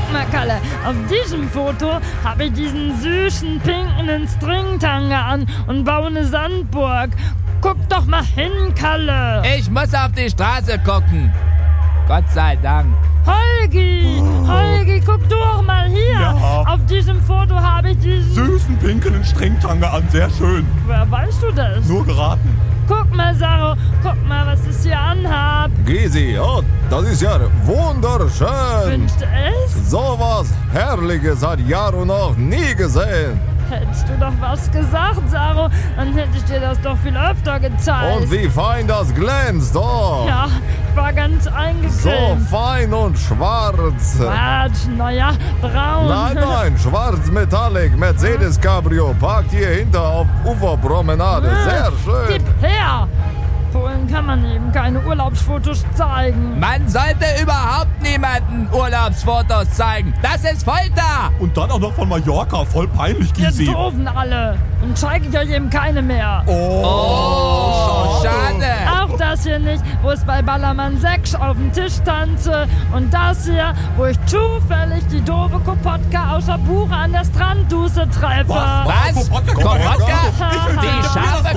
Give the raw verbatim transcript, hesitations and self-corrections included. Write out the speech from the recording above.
Guck mal, Kalle, auf diesem Foto habe ich diesen süßen, pinken Stringtanga an und baue eine Sandburg. Guck doch mal hin, Kalle. Ich muss auf die Straße gucken. Gott sei Dank. Holgi, Holgi, guck du auch mal hier. Ja. Auf diesem Foto habe ich diesen... Süßen, pinken Stringtanga an, sehr schön. Woher weißt du das? Nur geraten. Guck mal, Saro, guck mal, was ich hier anhab. Gysi, ja, das ist ja wunderschön. Findest du es? Sowas Herrliches hat Jaro noch nie gesehen. Hättest du doch was gesagt, Saro, dann hätte ich dir das doch viel öfter gezeigt. Und wie fein das glänzt, oh. Ja, ich war ganz So eingefilmt. fein und schwarz. Quatsch, naja, braun. Nein, nein, schwarz Metallic, Mercedes Cabrio, parkt hier hinter auf Uferpromenade. Sehr schön. Gib her! Polen kann man eben keine Urlaubsfotos zeigen. Man sollte überhaupt niemanden Urlaubsfotos zeigen. Das ist Folter. Und dann auch noch von Mallorca, voll peinlich, Ihr Gysi. doofen alle. Und zeige ich euch eben keine mehr. Oh, schade. Auch das hier nicht, wo es bei Ballermann sechs auf dem Tisch tanze. Und das hier, wo ich zufällig die doofe Kopotka außer Buche an der Strandduse treffe. Was? Was? Kopotka? Kopotka? Ich will Die sehen, scharfe